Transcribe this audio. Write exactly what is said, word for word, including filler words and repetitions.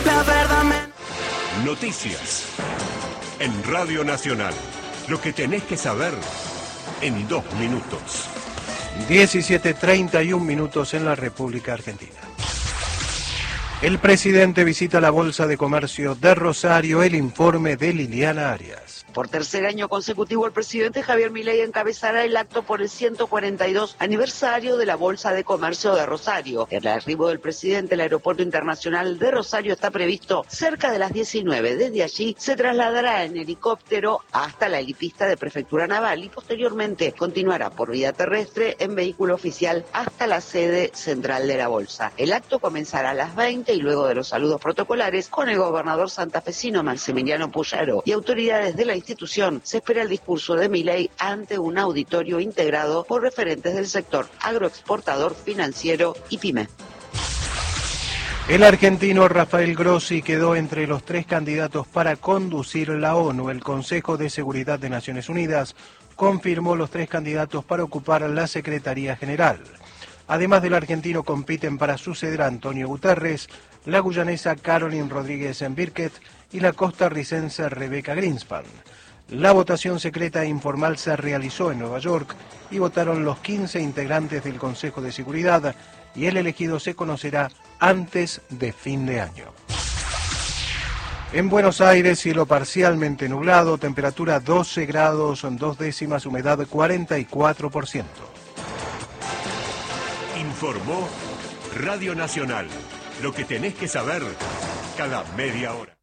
La verdad me... Noticias en Radio Nacional. Lo que tenés que saber en dos minutos. diecisiete treinta y un minutos en la República Argentina. El presidente visita la Bolsa de Comercio de Rosario. El informe de Liliana Arias. Por tercer año consecutivo, el presidente Javier Milei encabezará el acto por el ciento cuarenta y dos aniversario de la Bolsa de Comercio de Rosario. El arribo del presidente al Aeropuerto Internacional de Rosario está previsto cerca de las diecinueve. Desde allí se trasladará en helicóptero hasta la helipista de Prefectura Naval y posteriormente continuará por vía terrestre en vehículo oficial hasta la sede central de la Bolsa. El acto comenzará a las veinte y luego de los saludos protocolares con el gobernador santafesino Maximiliano Puyaro y autoridades de la institución, se espera el discurso de Milei ante un auditorio integrado por referentes del sector agroexportador, financiero y pyme. El argentino Rafael Grossi quedó entre los tres candidatos para conducir la ONU. El Consejo de Seguridad de Naciones Unidas confirmó los tres candidatos para ocupar la Secretaría General. Además del argentino, compiten para suceder a Antonio Guterres, la guyanesa Caroline Rodríguez Birket y la costarricense Rebecca Greenspan. La votación secreta e informal se realizó en Nueva York y votaron los quince integrantes del Consejo de Seguridad y el elegido se conocerá antes de fin de año. En Buenos Aires, cielo parcialmente nublado, temperatura doce grados, dos décimas, humedad cuarenta y cuatro por ciento. Informó Radio Nacional. Lo que tenés que saber cada media hora.